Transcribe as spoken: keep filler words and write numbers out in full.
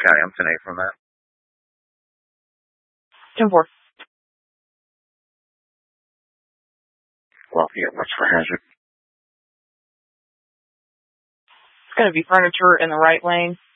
County, I'm ten eight from that. ten four. Well, yeah, what's for hazard? It's going to be furniture in the right lane.